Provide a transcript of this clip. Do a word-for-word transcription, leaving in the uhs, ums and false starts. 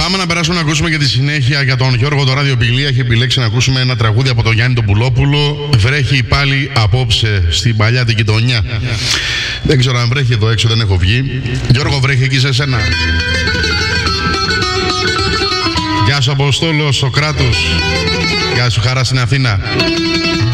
Πάμε να περάσουμε να ακούσουμε και τη συνέχεια για τον Γιώργο το ραδιοπηλία. Έχει επιλέξει να ακούσουμε ένα τραγούδι από τον Γιάννη τον Πουλόπουλο. Βρέχει πάλι απόψε στην παλιά την γειτονιά. Δεν ξέρω αν βρέχει εδώ έξω, δεν έχω βγει. Γιώργο, βρέχει εκεί σε σένα? Γεια σου Αποστόλο, Σοκράτος. Γεια σου, χαρά στην Αθήνα.